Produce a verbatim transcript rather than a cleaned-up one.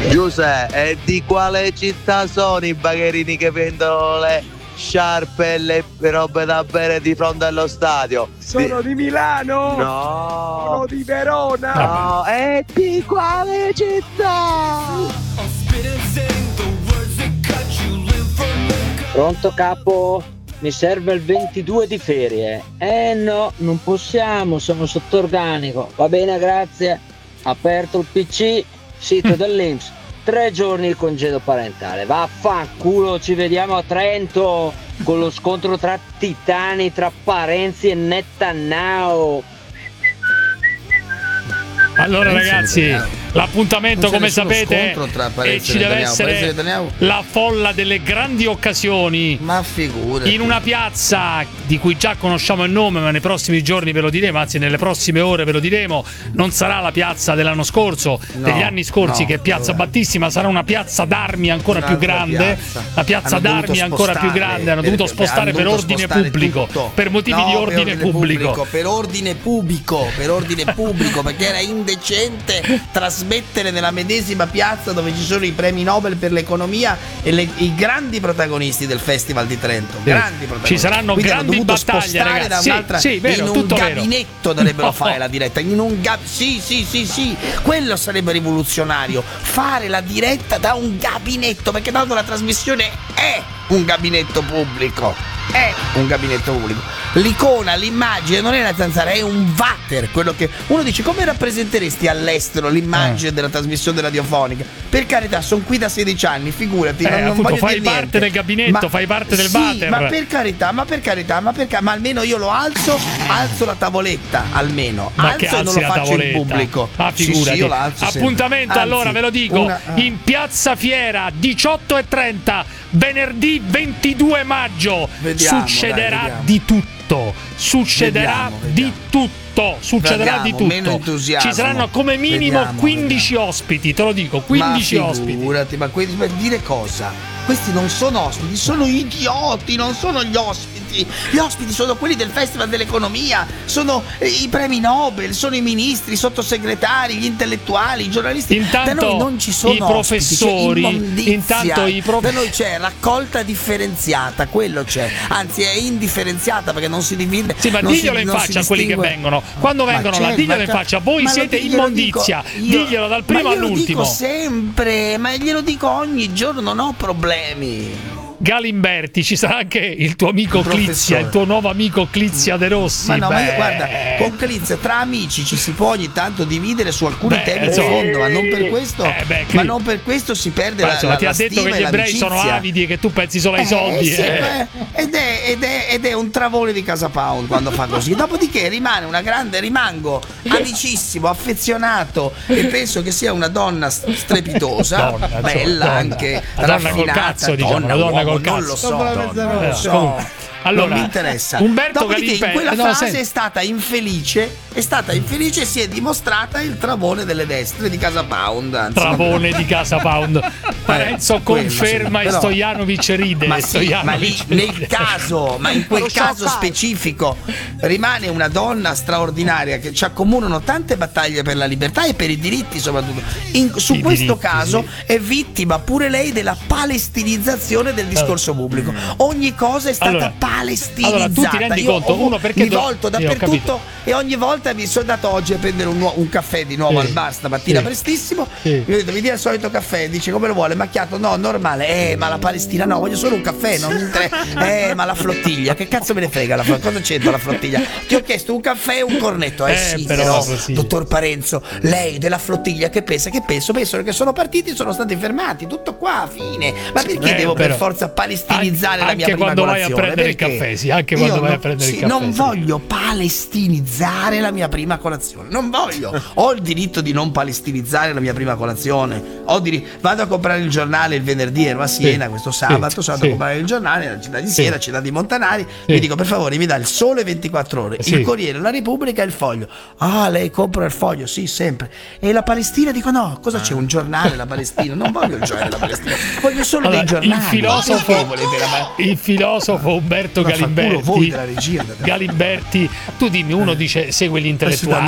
Giuseppe, e di quale città sono i bagherini che vendono le sciarpe e le robe da bere di fronte allo stadio? Sono di, di Milano? No. Sono di Verona? No, e di quale città? Pronto capo? Mi serve il ventidue di ferie. Eh no, non possiamo, sono sotto organico. Va bene, grazie. Aperto il P C, sito dell'I N P S. Tre giorni il congedo parentale. Vaffanculo, ci vediamo a Trento con lo scontro tra titani, tra Parenzi e Netanyahu. Allora ragazzi, l'appuntamento come sapete e ci deve essere la folla delle grandi occasioni. Ma figurati. In una piazza di cui già conosciamo il nome, ma nei prossimi giorni ve lo diremo, anzi nelle prossime ore ve lo diremo. Non sarà la piazza dell'anno scorso, no, degli anni scorsi, no, che è Piazza vabbè. Battisti, ma sarà una piazza d'armi ancora più grande. Piazza. Una piazza hanno d'armi ancora più grande. Hanno dovuto spostare per ordine pubblico, tutto. per motivi no, di ordine, ordine pubblico. pubblico. Per ordine pubblico, per ordine pubblico, perché era indecente trasmettere nella medesima piazza dove ci sono i premi Nobel per l'economia e le, i grandi protagonisti del Festival di Trento. Sì. Grandi protagonisti. Ci saranno Quindi grandi battaglie, ragazzi. Da un'altra, sì, sì, vero, in un gabinetto vero. dovrebbero no. fare la diretta. In un gab- sì, sì, sì, sì. Quello sarebbe rivoluzionario. Fare la diretta da un gabinetto, perché tanto la trasmissione è un gabinetto pubblico. È un gabinetto pubblico. L'icona, l'immagine non è una zanzara, è un water. Quello che uno dice: come rappresenteresti all'estero l'immagine eh. della trasmissione radiofonica? Per carità, sono qui da sedici anni, figurati. Eh, non, non appunto, voglio fai dire parte niente. del gabinetto, ma, fai parte del sì, water. Ma per carità, ma per carità, ma per carità, ma almeno io lo alzo, alzo la tavoletta, almeno. Ma alzo che e non lo faccio tavoletta. in pubblico. Ma figurati. Sì, sì, io lo alzo Appuntamento sempre. allora, Anzi, ve lo dico, una, uh. in Piazza Fiera, diciotto e trenta, venerdì ventidue maggio. Vediamo, succederà dai, vediamo. di tutto. Succederà vediamo, vediamo. di tutto. Succederà vediamo, di meno tutto. entusiasmo. Ci saranno come minimo vediamo, quindici vediamo. ospiti, te lo dico, quindici ma ospiti. Figurati, ma que- per dire cosa? Questi non sono ospiti, sono idioti, non sono gli ospiti. Gli ospiti sono quelli del Festival dell'Economia, sono i premi Nobel, sono i ministri, i sottosegretari, gli intellettuali, i giornalisti. Intanto da noi non ci sono i professori, ospiti, intanto i prof... da noi c'è raccolta differenziata, quello c'è, anzi è indifferenziata perché non si divide. Sì, ma diglielo si, in faccia a quelli che vengono. Quando vengono là, diglielo in faccia, voi siete immondizia. Dico, io, diglielo dal primo ma all'ultimo. Lo dico sempre, ma glielo dico ogni giorno, non ho problemi. Galimberti, ci sarà anche il tuo amico Clizia, il tuo nuovo amico Clizia De Rossi. Ma no, Beh. ma io, guarda, con Clizia tra amici ci si può ogni tanto dividere su alcuni Beh, temi di so, fondo, ma non per questo, eh, beh, ma non per questo si perde la, insomma, la, ti la ha detto che gli ebrei sono avidi e che tu pensi solo ai eh, soldi. Sì, eh. beh, ed, è, ed, è, ed è un travone di Casa Pound quando fa così. Dopodiché rimane una grande, rimango amicissimo, affezionato e penso che sia una donna strepitosa, donna, bella donna, anche, donna raffinata, col cazzo, donna, diciamo, una donna uomo, col non cazzo. lo so. Donna, Non so. Comunque. Allora, non mi interessa. Umberto Dopodiché in quella no, fase senti. è stata infelice, è stata infelice e si è dimostrata il travone delle destre di Casa Pound. Anzi, travone di Casa Pound. Parenzo eh, conferma quello, sì, e Stojanovic ride. Ma, sì, ma lì nel caso, ma in quel caso fare. specifico rimane una donna straordinaria che ci accomunano tante battaglie per la libertà e per i diritti soprattutto. In, su I questo diritti, caso sì. è vittima pure lei della palestinizzazione del discorso pubblico. Ogni cosa è stata allora, palestinizzata. Allora, tu ti rendi Io conto, ho, uno perché mi do... volto Io dappertutto e ogni volta mi sono andato oggi a prendere un, nuovo, un caffè di nuovo sì. al bar stamattina sì. prestissimo. Sì. Mi ho detto: mi dia il solito caffè, dice come lo vuole, macchiato? No, normale. Eh, ma la Palestina no, voglio solo un caffè, non mi interessa. Eh, ma la flottiglia, che cazzo me ne frega la flottiglia? Cosa c'entra la flottiglia? Ti ho chiesto un caffè e un cornetto. Eh, Eh, sì, però, però, sì. dottor Parenzo, lei della flottiglia che pensa? Che penso? Pensano che sono partiti, sono stati fermati, tutto qua, fine. Ma perché Eh, devo però, per forza palestinizzare anche la mia prima quando vai a colazione? prendere Perché? il caffè, sì, anche quando Io vai non, a prendere sì, il caffè. non sì. voglio palestinizzare la mia prima colazione. Non voglio. Ho il diritto di non palestinizzare la mia prima colazione. Ho diri- Vado a comprare il giornale il venerdì, ero a Siena sì. questo sabato, sì. sono andato sì. a comprare il giornale nella città di Siena, sì. città di Montanari. Sì. Mi dico: per favore, mi dà il Sole ventiquattro ore, sì. il Corriere, la Repubblica e il Foglio. Ah, lei compra il Foglio? Sì, sempre. E la Palestina? Dico no, cosa c'è? Un giornale la Palestina? Non voglio il giornale della Palestina, voglio solo allora, dei giornali. Il filosofo, la... il filosofo Umberto Ma fa culo voi Galimberti. della regia, Galimberti, tu dimmi, uno dice segue gli intellettuali.